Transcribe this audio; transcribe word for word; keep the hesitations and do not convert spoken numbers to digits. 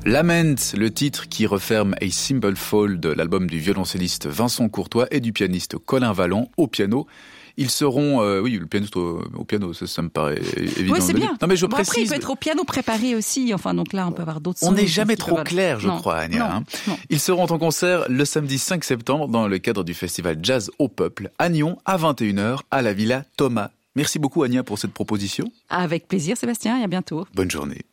Lament, le titre qui referme A Simple Fall de l'album du violoncelliste Vincent Courtois et du pianiste Colin Vallant au piano. Ils seront, euh, oui, le pianiste au, au piano, ça, ça me paraît évident. Oui, c'est bien. Non, mais je bon, précise. Après, il peut être au piano préparé aussi. Enfin, donc là, on peut avoir d'autres sons. On n'est jamais trop peuvent... clair, je non. crois, Anya. Non. Hein. Non. Ils seront en concert le samedi cinq septembre dans le cadre du festival Jazz au Peuple à Nyon à vingt et une heures à la Villa Thomas. Merci beaucoup, Anya, pour cette proposition. Avec plaisir, Sébastien, et à bientôt. Bonne journée.